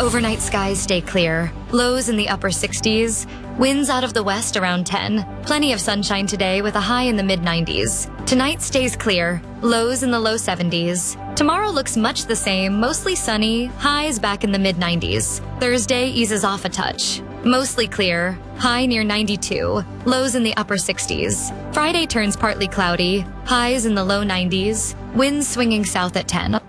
Overnight skies stay clear. Lows in the upper 60s. Winds out of the west around 10. Plenty of sunshine today with a high in the mid-90s. Tonight stays clear. Lows in the low 70s. Tomorrow looks much the same, mostly sunny, highs back in the mid-90s. Thursday eases off a touch. Mostly clear, high near 92, lows in the upper 60s. Friday turns partly cloudy, highs in the low 90s, winds swinging south at 10.